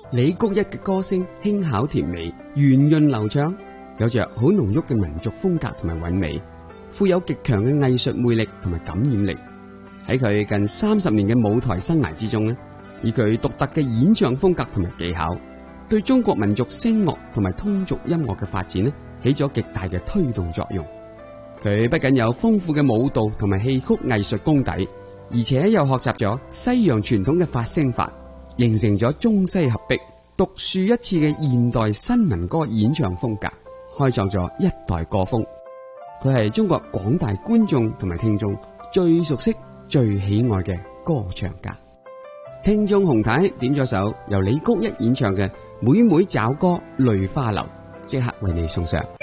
李谷一嘅歌聲輕巧甜美、圓潤流暢，有着好濃郁嘅民族風格同埋韻味，富有極強嘅藝術魅力同埋感染力。喺佢近30年嘅舞台生涯之中咧，以佢獨特嘅演唱風格同埋技巧，對中國民族聲樂同埋通俗音樂嘅發展咧，起咗極大嘅推動作用。佢不僅有豐富嘅舞蹈同埋戲曲藝術功底，而且又學習咗西洋傳統嘅發聲法，形成咗中西合璧、獨樹一幟嘅現代新民歌演唱風格，開創咗一代歌風。佢係中國廣大觀眾同埋聽眾最熟悉、最喜愛嘅歌唱家。聽眾洪太點咗首由李谷一演唱嘅《每每找歌淚花流》，即刻為你送上。